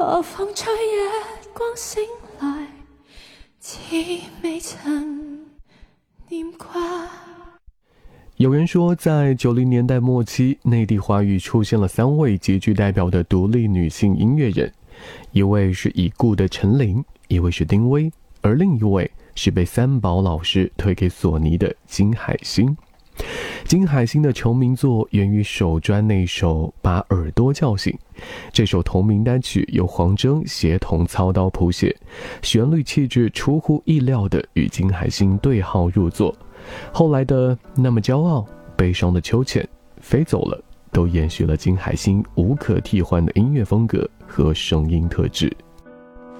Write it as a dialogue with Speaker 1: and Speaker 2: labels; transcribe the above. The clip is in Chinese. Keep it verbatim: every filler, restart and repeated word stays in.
Speaker 1: 何妨在日光醒來，似未曾念掛。
Speaker 2: 有人说，在九零年代末期，内地华语出现了三位极具代表的独立女性音乐人，一位是已故的陈琳，一位是丁薇，而另一位是被三宝老师推给索尼的金海心。金海心的成名作源于首专那首《把耳朵叫醒》，这首同名单曲由黄铮协同操刀谱写，旋律气质出乎意料的与金海心对号入座。后来的那么骄傲、悲伤的秋千、飞走了，都延续了金海心无可替换的音乐风格和声音特质。